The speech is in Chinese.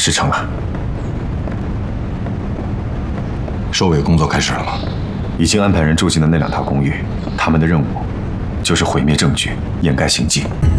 事成了。 收尾工作开始了吗？ 已经安排人住进了那2套公寓，他们的任务就是毁灭证据，掩盖行迹。